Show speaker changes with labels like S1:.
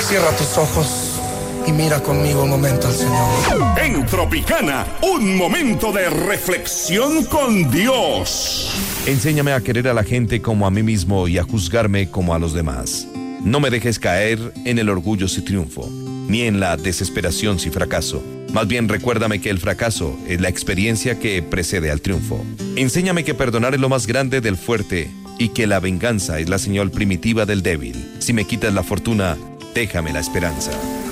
S1: Cierra tus ojos y mira conmigo un momento al Señor.
S2: En Tropicana, un momento de reflexión con Dios.
S3: Enséñame a querer a la gente como a mí mismo y a juzgarme como a los demás. No me dejes caer en el orgullo si triunfo, ni en la desesperación si fracaso. Más bien recuérdame que el fracaso es la experiencia que precede al triunfo. Enséñame que perdonar es lo más grande del fuerte y que la venganza es la señal primitiva del débil. Si me quitas la fortuna, déjame la esperanza.